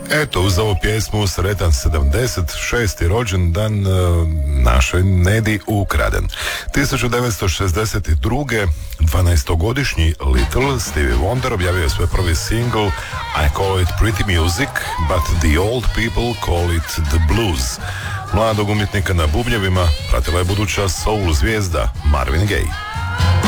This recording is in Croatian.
Eto, uz ovu pjesmu sretan 76. rođendan našoj Nedi ukraden. 1962. 12-godišnji Little Stevie Wonder objavio je svoj prvi single I Call It Pretty Music, but the old people call it the blues. Mladog umjetnika na bubnjevima pratila je buduća soul zvijezda Marvin Gaye.